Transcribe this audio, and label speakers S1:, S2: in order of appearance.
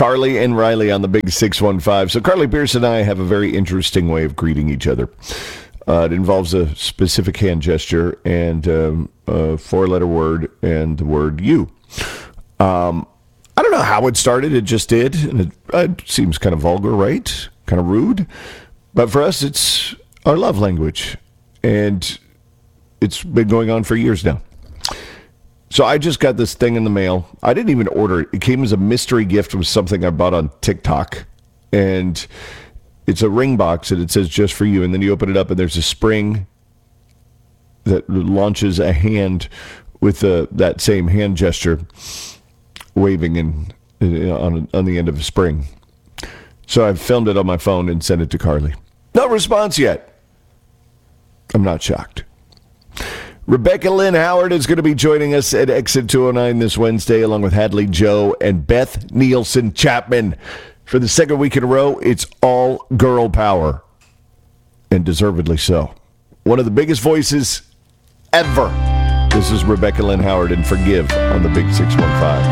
S1: Carly and Riley on the Big 615. So Carly Pierce and I have a very interesting way of greeting each other. It involves a specific hand gesture and a four-letter word and the word you. I don't know how it started. It just did. And it seems kind of vulgar, right? Kind of rude. But for us, it's our love language. And it's been going on for years now. So I just got this thing in the mail. I didn't even order it. It came as a mystery gift from something I bought on TikTok. And it's a ring box and it says just for you. And then you open it up and there's a spring that launches a hand with that same hand gesture waving on the end of a spring. So I've filmed it on my phone and sent it to Carly. No response yet. I'm not shocked. Rebecca Lynn Howard is going to be joining us at Exit 209 this Wednesday, along with Hadley Joe and Beth Nielsen Chapman. For the second week in a row, it's all girl power, and deservedly so. One of the biggest voices ever. This is Rebecca Lynn Howard and Forgive on the Big 615.